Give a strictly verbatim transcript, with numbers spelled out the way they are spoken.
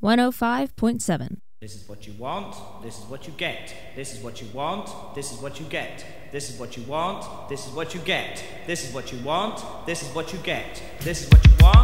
one oh five point seven. This is what you want, this is what you get. This is what you want, this is what you get. This is what you want, this is what you get. This is what you want, this is what you get. This is what you want.